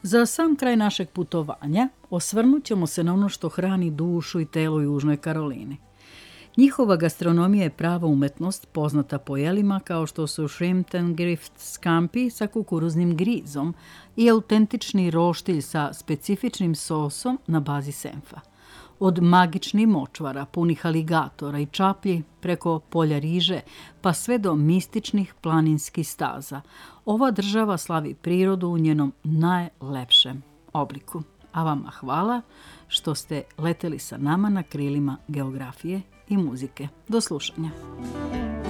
Za sam kraj našeg putovanja osvrnut ćemo se na ono što hrani dušu i telo u Južnoj Karolini. Njihova gastronomija je prava umetnost, poznata po jelima kao što su shrimp and grilled scampi sa kukuruznim grizom i autentični roštilj sa specifičnim sosom na bazi senfa. Od magičnih močvara, punih aligatora i čaplji, preko polja riže, pa sve do mističnih planinskih staza. Ova država slavi prirodu u njenom najlepšem obliku. A vama hvala što ste leteli sa nama na krilima geografije i muzike. Do slušanja.